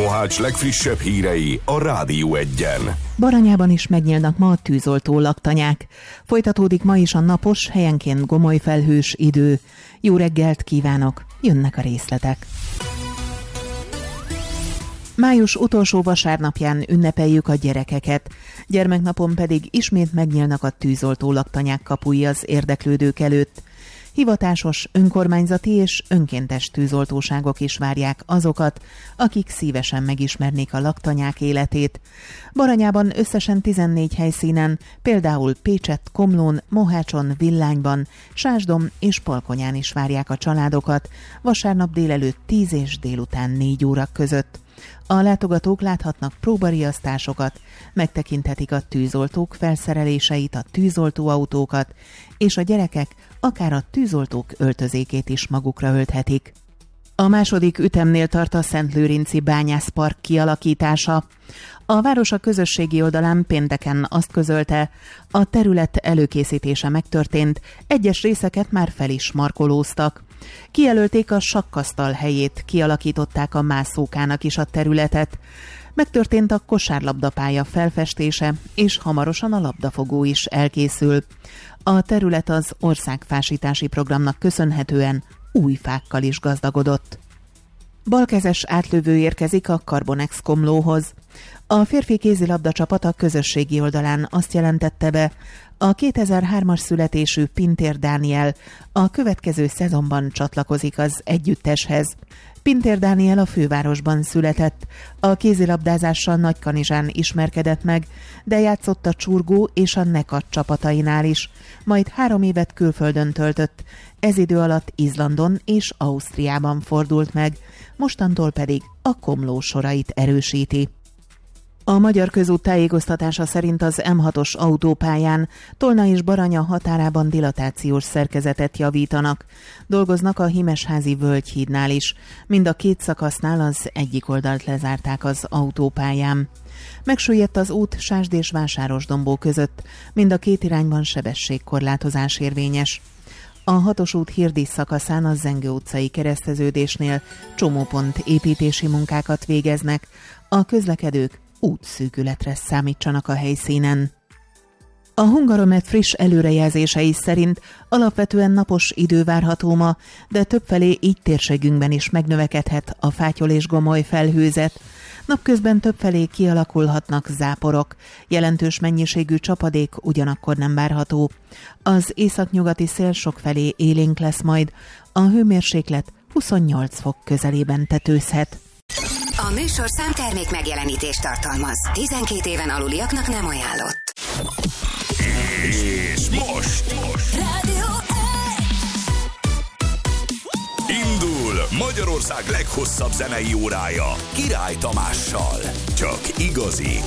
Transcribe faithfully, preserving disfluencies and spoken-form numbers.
Mohács legfrissebb hírei a Rádió Egyen. Baranyában is megnyílnak ma a tűzoltó laktanyák. Folytatódik ma is a napos, helyenként gomoly felhős idő. Jó reggelt kívánok, jönnek a részletek. Május utolsó vasárnapján ünnepeljük a gyerekeket, gyermeknapon pedig ismét megnyílnak a tűzoltó laktanyák kapuji az érdeklődők előtt. Hivatásos, önkormányzati és önkéntes tűzoltóságok is várják azokat, akik szívesen megismernék a laktanyák életét. Baranyában összesen tizennégy helyszínen, például Pécsett, Komlón, Mohácson, Villányban, Sásdom és Palkonyán is várják a családokat, vasárnap délelőtt tíz és délután négy óra között. A látogatók láthatnak próbariasztásokat, megtekinthetik a tűzoltók felszereléseit, a tűzoltóautókat, és a gyerekek akár a tűzoltók öltözékét is magukra ölthetik. A második ütemnél tart a Szentlőrinci Bányászpark kialakítása. A város a közösségi oldalán pénteken azt közölte, a terület előkészítése megtörtént, egyes részeket már fel is markolóztak. Kijelölték a sakkasztal helyét, kialakították a mászókának is a területet. Megtörtént a kosárlabdapálya felfestése, és hamarosan a labdafogó is elkészül. A terület az országfásítási programnak köszönhetően új fákkal is gazdagodott. Balkezes átlövő érkezik a Carbonex Komlóhoz. A férfi kézilabda csapat a közösségi oldalán azt jelentette be, a kétezer-hármas születésű Pintér Dániel a következő szezonban csatlakozik az együtteshez. Pintér Dániel a fővárosban született, a kézilabdázással Nagykanizsán ismerkedett meg, de játszott a Csurgó és a Nekat csapatainál is, majd három évet külföldön töltött, ez idő alatt Izlandon és Ausztriában fordult meg, mostantól pedig a Komló sorait erősíti. A Magyar Közút tájékoztatása szerint az em hatos autópályán Tolna és Baranya határában dilatációs szerkezetet javítanak. Dolgoznak a Himesházi Völgyhídnál is. Mind a két szakasznál az egyik oldalt lezárták az autópályán. Megsüllyedt az út Sásd és Vásárosdombó között, mind a két irányban sebességkorlátozás érvényes. A hatos út Hirdi szakaszán a Zengő utcai kereszteződésnél csomópont építési munkákat végeznek, a közlekedők útszűkületre számítsanak a helyszínen. A Hungaromet friss előrejelzései szerint alapvetően napos idő várható ma, de többfelé így térségünkben is megnövekedhet a fátyol és gomoly felhőzet. Napközben többfelé kialakulhatnak záporok, jelentős mennyiségű csapadék ugyanakkor nem várható. Az északnyugati szél sokfelé élénk lesz majd, a hőmérséklet huszonnyolc fok közelében tetőzhet. A műsorszám termék megjelenítést tartalmaz. tizenkét éven aluliaknak nem ajánlott. És most, most. Rádió Indul Magyarország leghosszabb zenei órája Király Tamással. Csak igazi,